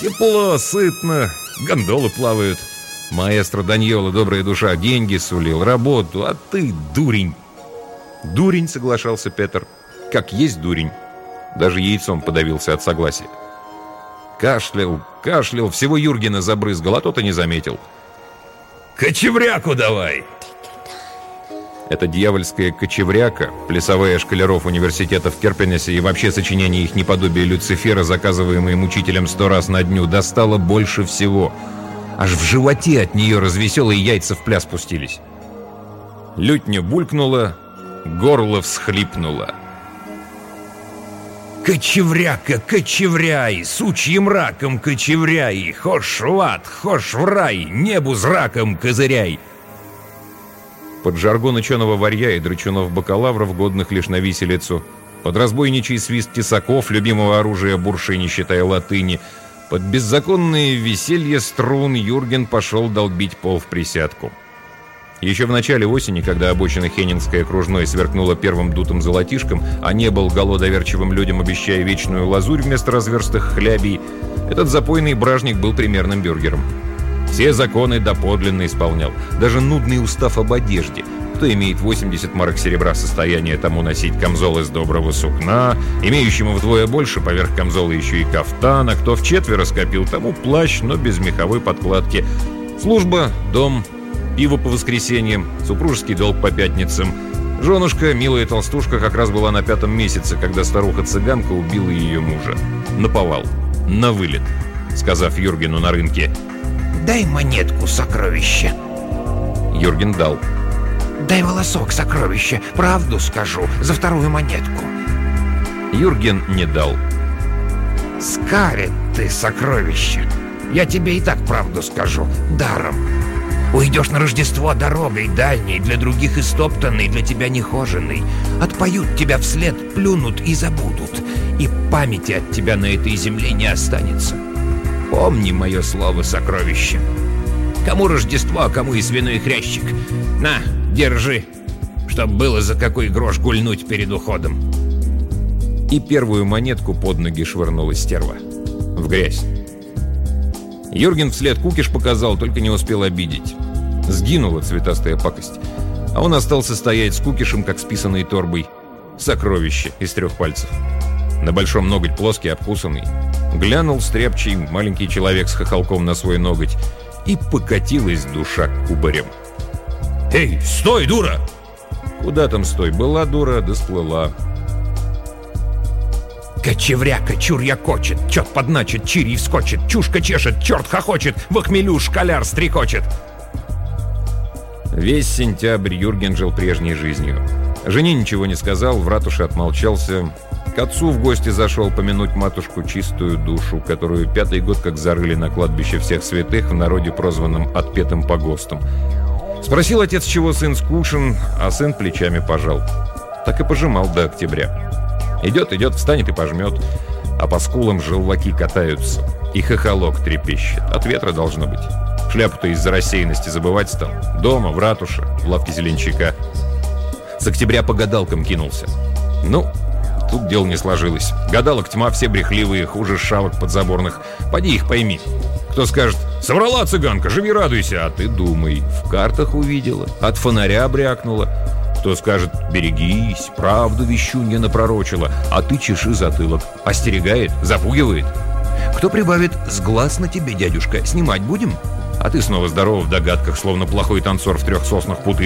Тепло, сытно, гондолы плавают. Маэстро Даньола, добрая душа, деньги сулил, работу, а ты дурень. Дурень, соглашался Петр. Как есть дурень. Даже яйцом подавился от согласия. Кашлял, всего Юргена забрызгал, а тот и не заметил. «Кочевряку давай!» Эта дьявольская кочевряка, плясовая школяров университета в Керпенесе и вообще сочинение их неподобие Люцифера, заказываемые мучителем 100 раз на дню, достало больше всего. Аж в животе от нее развеселые яйца в пляс пустились. Лютня булькнула, горло всхлипнуло. «Кочевряка, кочевряй, сучьим раком кочевряй, хошь в ад, хошь в рай, небу с раком козыряй!» Под жаргон ученого варья и драчунов-бакалавров, годных лишь на виселицу, под разбойничий свист тесаков, любимого оружия бурши, не считая латыни, под беззаконное веселье струн Юрген пошел долбить пол в присядку. Еще в начале осени, когда обочина Хеннингской окружной сверкнула первым дутым золотишком, а небо лгало доверчивым людям, обещая вечную лазурь вместо разверстых хлябей, этот запойный бражник был примерным бюргером. Все законы доподлинно исполнял, даже нудный устав об одежде. Кто имеет 80 марок серебра состояния, тому носить камзол из доброго сукна, имеющему вдвое больше поверх камзола еще и кафтан, а кто вчетверо скопил, тому плащ, но без меховой подкладки. Служба, дом, пиво по воскресеньям, супружеский долг по пятницам. Женушка, милая толстушка, как раз была на 5-м месяце, когда старуха-цыганка убила ее мужа. Наповал, на вылет, сказав Юргену на рынке: «Дай монетку, сокровище». Юрген дал. «Дай волосок, сокровище, правду скажу, за вторую монетку». Юрген не дал. «Скарит ты, сокровище, я тебе и так правду скажу, даром. Уйдешь на Рождество дорогой дальней, для других истоптанной, для тебя нехоженной. Отпоют тебя вслед, плюнут и забудут, и памяти от тебя на этой земле не останется. Помни мое слово, сокровище. Кому Рождество, а кому и свиной хрящик. На, держи, чтоб было за какой грош гульнуть перед уходом». И первую монетку под ноги швырнула стерва. В грязь. Юрген вслед кукиш показал, только не успел обидеть. Сгинула цветастая пакость. А он остался стоять с кукишем, как с писаной торбой. Сокровище из 3 пальцев. На большом ноготь плоский, обкусанный. Глянул стряпчий маленький человек с хохолком на свой ноготь, и покатилась душа кубарем. «Эй, стой, дура!» Куда там стой? Была дура, да сплыла. «Кочевряка, чурья кочет, чет подначит, чирий вскочит, чушка чешет, черт хохочет, в охмелю школяр стрекочет». Весь сентябрь Юрген жил прежней жизнью. Жене ничего не сказал, в ратуше отмолчался. К отцу в гости зашел помянуть матушку чистую душу, которую 5-й год как зарыли на кладбище всех святых, в народе прозванном Отпетым погостом. Спросил отец, чего сын скушен, а сын плечами пожал. Так и пожимал до октября. Идет, встанет и пожмет, а по скулам желваки катаются, и хохолок трепещет. От ветра должно быть. Шляпу-то из-за рассеянности забывать стал. Дома, в ратуше, в лавке зеленщика. С октября по гадалкам кинулся. Ну, тут дело не сложилось. Гадалок тьма, все брехливые, хуже шавок подзаборных. Поди их пойми. Кто скажет: «Соврала цыганка, живи радуйся», а ты думай, в картах увидела, от фонаря брякнула. Кто скажет: «Берегись, правду вещунья напророчила», а ты чеши затылок. Остерегает, запугивает. Кто прибавит: «С глаз на тебе, дядюшка, снимать будем», а ты снова здоров в догадках, словно плохой танцор в 3 соснах путаешь